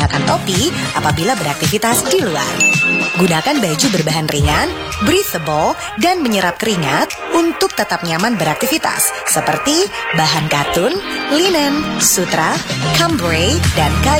menggunakan topi apabila beraktivitas di luar. Gunakan baju berbahan ringan, breathable, dan menyerap keringat untuk tetap nyaman beraktivitas, seperti bahan katun, linen, sutra, cambray, dan kain